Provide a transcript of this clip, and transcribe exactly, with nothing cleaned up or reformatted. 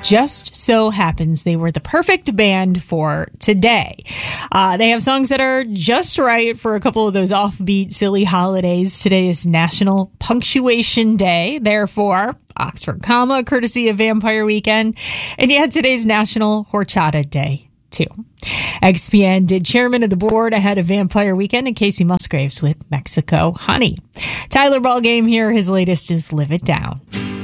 just so happens they were the perfect band for today. Uh, they have songs that are just right for a couple of those offbeat, silly holidays. Today is National Punctuation Day, therefore Oxford Comma, courtesy of Vampire Weekend. And yet today's National Horchata Day, too. X P N did chairman of the board ahead of Vampire Weekend, and Casey Musgraves with Mexico Honey. Tyler Ballgame here. His latest is Live It Down.